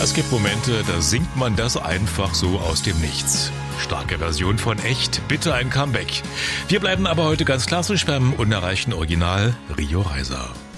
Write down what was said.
Es gibt Momente, da singt man das einfach so aus dem Nichts. Starke Version von Echt, bitte ein Comeback. Wir bleiben aber heute ganz klassisch beim unerreichten Original Rio Reiser.